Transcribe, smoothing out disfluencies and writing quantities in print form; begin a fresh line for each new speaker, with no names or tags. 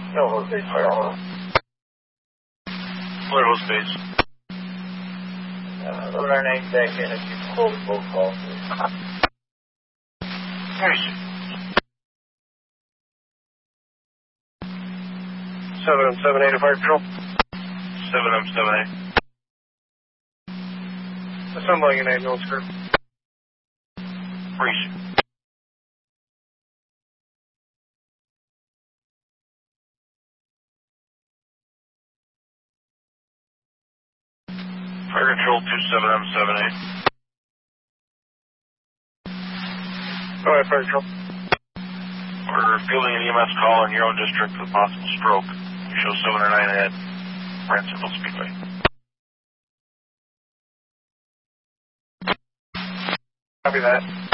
No, Hostbase Fire Hall.
Clear Hostbase.
1198 back in if you close both calls, please.
Yes.
778 Fire Patrol.
778.
Assembling an ambulance crew.
Reach. Fire Control 2778.
Go ahead, Fire Control.
We're fielding an EMS call in your own district with possible stroke. You show 7 or 9 ahead. Ransomville Speedway.
Copy that.